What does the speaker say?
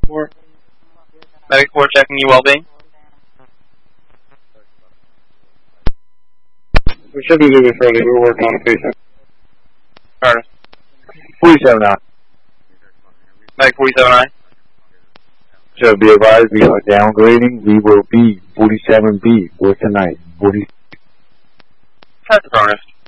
Medic 4 checking you well-being. We should be doing this early. We're working on a patient. Carter. 47-9. Medic 47-9. So be advised, we are downgrading. We will be 47B for tonight. 40. Traffic Ernest.